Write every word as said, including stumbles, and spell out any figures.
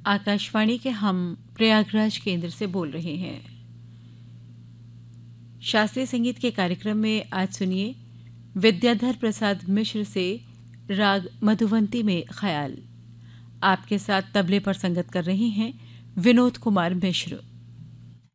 आकाशवाणी के हम प्रयागराज केंद्र से बोल रहे हैं। शास्त्रीय संगीत के कार्यक्रम में आज सुनिए विद्याधर प्रसाद मिश्र से राग मधुवंती में ख्याल। आपके साथ तबले पर संगत कर रहे हैं विनोद कुमार मिश्र।